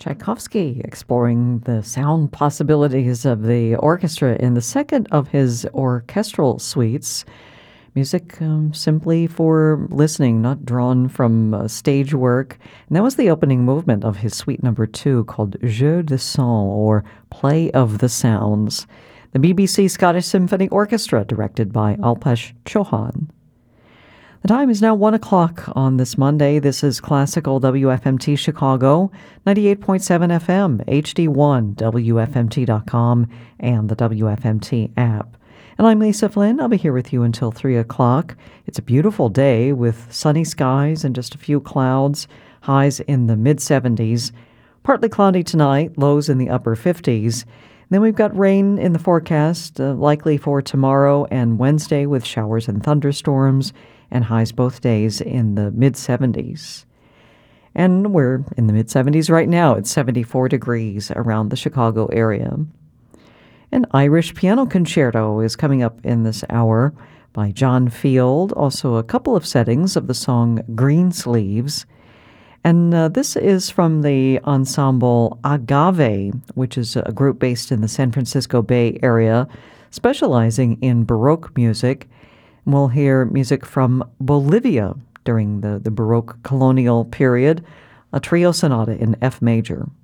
Tchaikovsky exploring the sound possibilities of the orchestra in the second of his orchestral suites. Music simply for listening, not drawn from stage work. And that was the opening movement of his suite number 2 called Jeu de Son, or Play of the Sounds. The BBC Scottish Symphony Orchestra, directed by Alpesh Chauhan. The time is now 1 o'clock on this Monday. This is Classical WFMT Chicago, 98.7 FM, HD1, WFMT.com, and the WFMT app. And I'm Lisa Flynn. I'll be here with you until 3 o'clock. It's a beautiful day with sunny skies and just a few clouds, highs in the mid-70s. Partly cloudy tonight, lows in the upper 50s. Then we've got rain in the forecast, likely for tomorrow and Wednesday with showers and thunderstorms, and highs both days in the mid-70s. And we're in the mid-70s right now. It's 74 degrees around the Chicago area. An Irish piano concerto is coming up in this hour by John Field. Also a couple of settings of the song Greensleeves. And this is from the ensemble Agave, which is a group based in the San Francisco Bay Area, specializing in Baroque music. We'll hear music from Bolivia during the Baroque colonial period, a trio sonata in F major.